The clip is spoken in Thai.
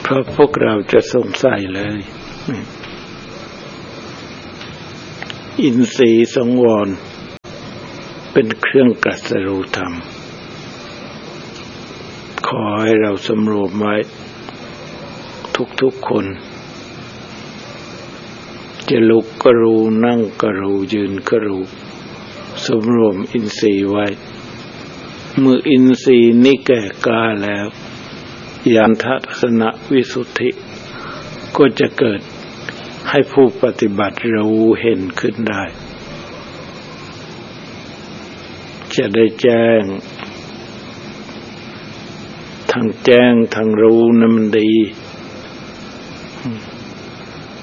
เพราะพวกเราจะสงสัยเลยอินทรีย์สังวรเป็นเครื่องตรัสรู้ธรรมขอให้เราสำรวมไว้ทุกๆคนจะลุกก็รู้นั่งก็รู้ยืนก็รู้สำรวมอินทรีย์ไว้เมื่ออินทรีย์นี้แก่กล้าแล้วญาณทัศนวิสุทธิก็จะเกิดให้ผู้ปฏิบัติรู้เห็นขึ้นได้จะได้แจ้งทั้งรู้นั้นมันดี